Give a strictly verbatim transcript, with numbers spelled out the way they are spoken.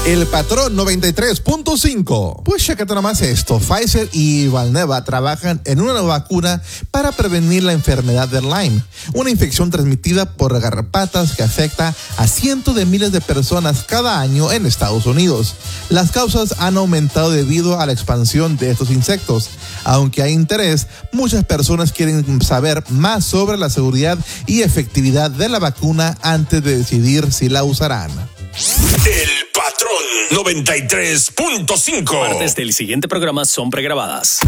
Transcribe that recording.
El Patrón noventa y tres punto cinco. Pues chécate nomás esto. Pfizer y Valneva trabajan en una nueva vacuna para prevenir la enfermedad del Lyme, una infección transmitida por garrapatas que afecta a cientos de miles de personas cada año en Estados Unidos. Las causas han aumentado debido a la expansión de estos insectos. Aunque hay interés, muchas personas quieren saber más sobre la seguridad y efectividad de la vacuna antes de decidir si la usarán. El Patrón noventa y tres punto cinco. Partes del siguiente programa son pregrabadas.